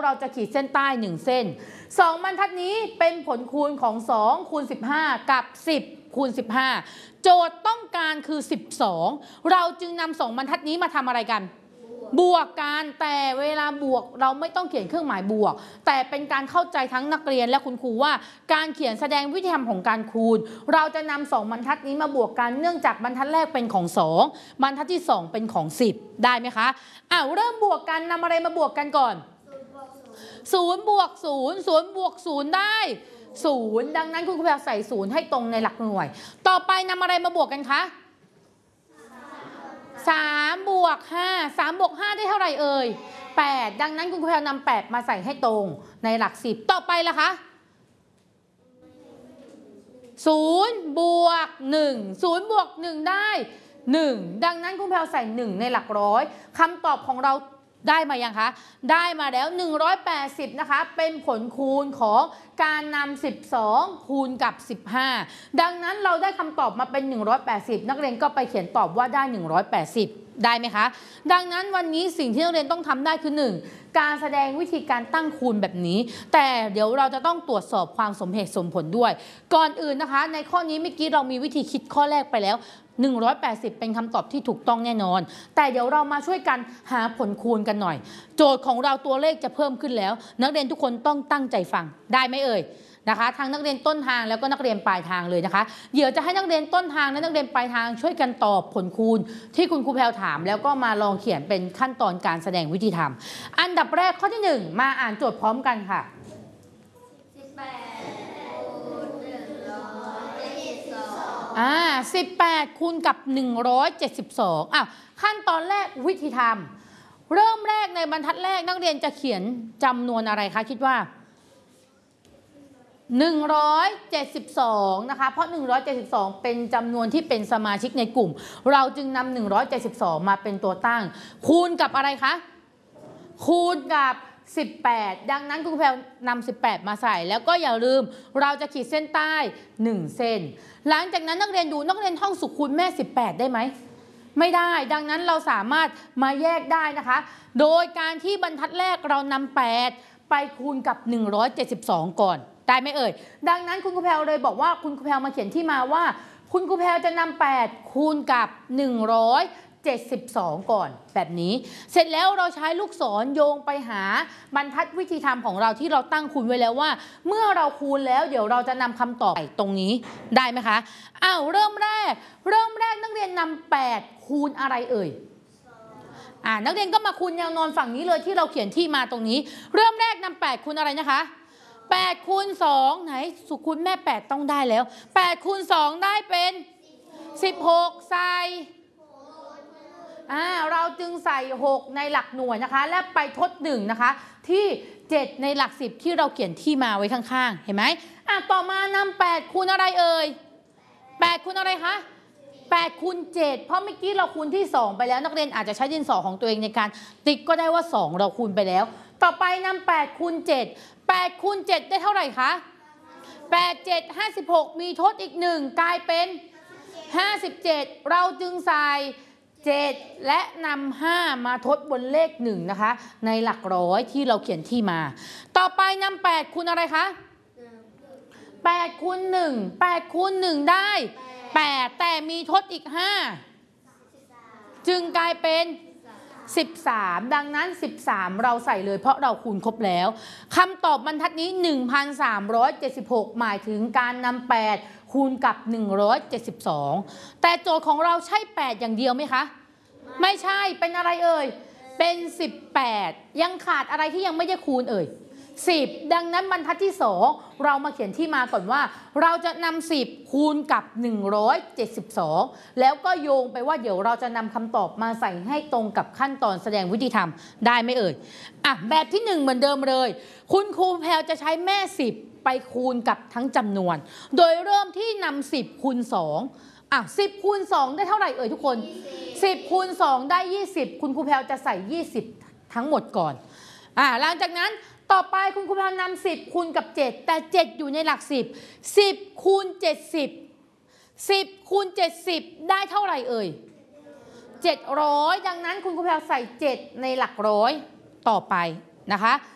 เราจะขีดเส้นใต้1เส้น2บรรทัดนี้เป็นผลคูณของ2คูณ15กับ10คูณ15โจทย์ต้องการคือ12เราจึงนำ2บรรทัดนี้มาทำอะไรกันบวกกันแต่เวลาบวกเราไม่ต้องเขียนเครื่องหมายบวกแต่เป็นการเข้าใจทั้งนักเรียนและคุณครูว่าการเขียนแสดงวิธีทำของการคูณเราจะนำ2บรรทัดนี้มาบวกกันเนื่องจากบรรทัดแรกเป็นของ2บรรทัดที่2เป็นของ10ได้ไหมคะเริ่มบวกกันนำอะไรมาบวกกันก่อน0บวก0 0บวก0ได้0ดังนั้นคุณครูแพรใส่0ให้ตรงในหลักหน่วยต่อไปนำอะไรมาบวกกันคะ3บวก5 3บวก5ได้เท่าไหร่เอ่ย8ดังนั้นคุณครูแพรนำ8มาใส่ให้ตรงในหลัก10ต่อไปล่ะคะ0บวก1 0บวก1ได้1ดังนั้นคุณแพรใส่1ในหลักร้อยคำตอบของเราได้มายังคะได้มาแล้ว180นะคะเป็นผลคูณของการนำ12คูณกับ15ดังนั้นเราได้คำตอบมาเป็น180นักเรียนก็ไปเขียนตอบว่าได้180ได้ไหมคะดังนั้นวันนี้สิ่งที่นักเรียนต้องทำได้คือ1การแสดงวิธีการตั้งคูณแบบนี้แต่เดี๋ยวเราจะต้องตรวจสอบความสมเหตุสมผลด้วยก่อนอื่นนะคะในข้อนี้เมื่อกี้เรามีวิธีคิดข้อแรกไปแล้ว180เป็นคำตอบที่ถูกต้องแน่นอนแต่เดี๋ยวเรามาช่วยกันหาผลคูณกันหน่อยโจทย์ของเราตัวเลขจะเพิ่มขึ้นแล้วนักเรียนทุกคนต้องตั้งใจฟังได้ไหมเอ่ยนะคะทั้งนักเรียนต้นทางแล้วก็นักเรียนปลายทางเลยนะคะเดี๋ยวจะให้นักเรียนต้นทางและนักเรียนปลายทางช่วยกันตอบผลคูณที่คุณครูแพรวถามแล้วก็มาลองเขียนเป็นขั้นตอนการแสดงวิธีทำอันดับแรกข้อที่1มาอ่านโจทย์พร้อมกันค่ะ18คูณกับ172ขั้นตอนแรกวิธีทำเริ่มแรกในบรรทัดแรกนักเรียนจะเขียนจำนวนอะไรคะคิดว่า172นะคะเพราะ172เป็นจำนวนที่เป็นสมาชิกในกลุ่มเราจึงนำ172มาเป็นตัวตั้งคูณกับอะไรคะคูณกับ18ดังนั้นคุณครูแพรวนำ18มาใส่แล้วก็อย่าลืมเราจะขีดเส้นใต้1เส้นหลังจากนั้นนักเรียนดูนักเรียนท่องสุขคูณแม่18ได้ไหมไม่ได้ดังนั้นเราสามารถมาแยกได้นะคะโดยการที่บรรทัดแรกเรานำ8ไปคูณกับ172ก่อนได้ไหมเอ่ยดังนั้นคุณครูแพรเลยบอกว่าคุณครูแพรมาเขียนที่มาว่าคุณครูแพรจะนำ8คูณกับ172ก่อนแบบนี้เสร็จแล้วเราใช้ลูกศรโยงไปหาบรรทัดวิธีทำของเราที่เราตั้งคูณไว้แล้วว่าเมื่อเราคูณแล้วเดี๋ยวเราจะนำคำตอบตรงนี้ได้ไหมคะเริ่มแรกนักเรียนนำ8คูณอะไรเอ่ยนักเรียนก็มาคูณแนวนอนฝั่งนี้เลยที่เราเขียนที่มาตรงนี้เริ่มแรกนำ8คูณอะไรนะคะ8คูณ2ไหนสุคูณแม่8ต้องได้แล้ว8คูณ2ได้เป็น16ใส่เราจึงใส่6ในหลักหน่วยนะคะและไปทด1นะคะที่7ในหลัก10ที่เราเขียนที่มาไว้ข้างๆเห็นไหมต่อมานำ8คูณอะไรเอ่ย8คูณอะไรคะ8คูณ7เพราะเมื่อกี้เราคูณที่2ไปแล้วนักเรียนอาจจะใช้ดินสอของตัวเองในการติ๊กก็ได้ว่า2เราคูณไปแล้วต่อไปนำ8คูณ7 8คูณ7ได้เท่าไหร่คะ8 7 56มีทดอีก1กลายเป็น57เราจึงใส่7และนำ5มาทดบนเลข1นะคะในหลักร้อยที่เราเขียนที่มาต่อไปนำ8คูณอะไรคะ8คูณ1 8คูณ1ได้8แต่มีทดอีก5จึงกลายเป็น13ดังนั้น13เราใส่เลยเพราะเราคูณครบแล้วคำตอบบรรทัดนี้1376หมายถึงการนำ8คูณกับ172แต่โจทย์ของเราใช่8อย่างเดียวไหมคะไม่ใช่เป็นอะไรเอ่ยเป็น18ยังขาดอะไรที่ยังไม่ได้คูณเอ่ย10ดังนั้นบรรทัดที่2เรามาเขียนที่มาก่อนว่าเราจะนำ10คูณกับ172แล้วก็โยงไปว่าเดี๋ยวเราจะนำคำตอบมาใส่ให้ตรงกับขั้นตอนแสดงวิธีทำได้ไหมเอ่ยแบบที่1เหมือนเดิมเลยคุณครูแพรวจะใช้แม่10ไปคูณกับทั้งจำนวนโดยเริ่มที่นำ10คูณ210คูณ2ได้เท่าไหร่เอ่ยทุกคน10คูณ2ได้20คุณครูแพรวจะใส่20ทั้งหมดก่อนหลังจากนั้นต่อไปคุณครูแพรวนำ10คูณกับ7แต่7อยู่ในหลัก10 10คูณ70 10คูณ70ได้เท่าไหร่เอ่ย700ดังนั้นคุณครูแพรวใส่7ในหลักร้อยต่อไปนะคะ